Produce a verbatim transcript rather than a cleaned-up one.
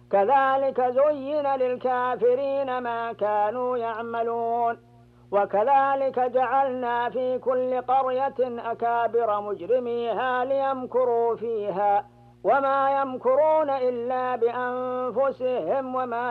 كذلك زين للكافرين ما كانوا يعملون وكذلك جعلنا في كل قرية أكابر مجرميها ليمكروا فيها وما يمكرون إلا بأنفسهم وما